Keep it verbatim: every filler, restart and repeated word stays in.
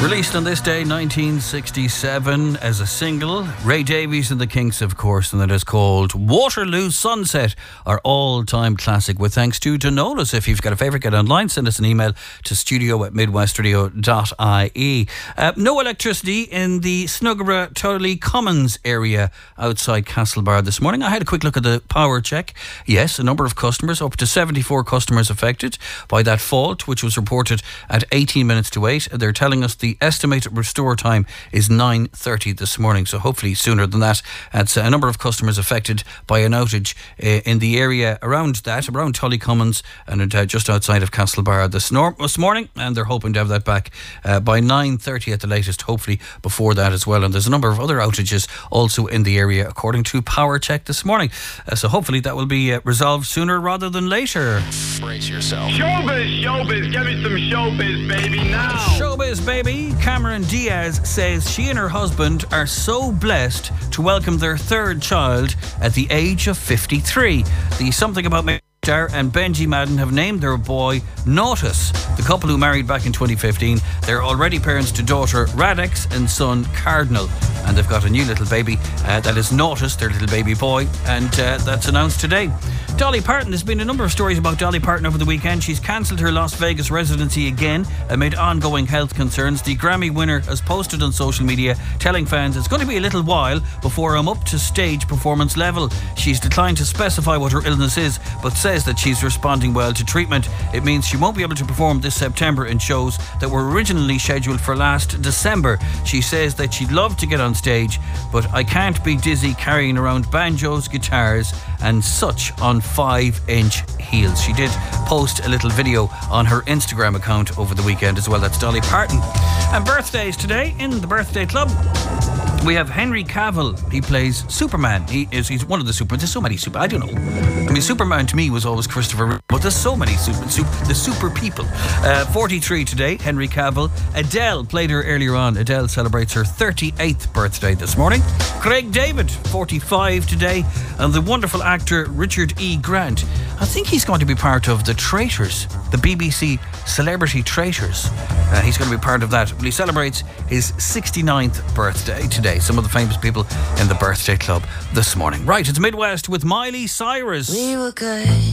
Released on this day, nineteen sixty-seven, as a single. Ray Davies and the Kinks, of course, and it is called Waterloo Sunset, our all-time classic, with thanks to Denolis. If you've got a favourite, get online, send us an email to studio at midwestradio dot I E. Uh, no electricity in the Snuggerah Tully Commons area outside Castlebar this morning. I had a quick look at the power check. Yes, a number of customers, up to seventy-four customers affected by that fault, which was reported at eighteen minutes to eight. They're telling us the estimated restore time is nine thirty this morning, so hopefully sooner than that. It's a number of customers affected by an outage uh, in the area around that, around Tully Commons and uh, just outside of Castlebar this, nor- this morning, and they're hoping to have that back uh, by nine thirty at the latest, hopefully before that as well. And there's a number of other outages also in the area according to Power Check this morning, uh, so hopefully that will be uh, resolved sooner rather than later. Brace yourself. Showbiz, showbiz, give me some showbiz, baby, now. Showbiz, baby. Cameron Diaz says she and her husband are so blessed to welcome their third child at the age of fifty-three. The Something About Me star and Benji Madden have named their boy Nautis. The couple who married back in twenty fifteen, they're already parents to daughter Radix and son Cardinal, and they've got a new little baby uh, that is Nautis, their little baby boy, and uh, that's announced today. Dolly Parton, there's been a number of stories about Dolly Parton over the weekend. She's cancelled her Las Vegas residency again amid ongoing health concerns. The Grammy winner has posted on social media telling fans it's going to be a little while before I'm up to stage performance level. She's declined to specify what her illness is, but says that she's responding well to treatment. It means she won't be able to perform this September in shows that were originally scheduled for last December. She says that she'd love to get on stage, but I can't be dizzy carrying around banjos, guitars and such on five-inch heels. She did post a little video on her Instagram account over the weekend as well. That's Dolly Parton. And birthdays today in the Birthday Club. We have Henry Cavill. He plays Superman. He is he's one of the Supermen. There's so many super. I don't know. I mean, Superman to me was always Christopher Reeve, but there's so many super, super the super people. Uh, forty-three today, Henry Cavill. Adele, played her earlier on. Adele celebrates her thirty-eighth birthday this morning. Craig David, forty-five today, and the wonderful actor Richard E. Grant. I think he's going to be part of the Traitors, the B B C Celebrity Traitors. Uh, he's going to be part of that. Well, he celebrates his sixty-ninth birthday today. Some of the famous people in the Birthday Club this morning. Right, it's Midwest with Miley Cyrus. We were good.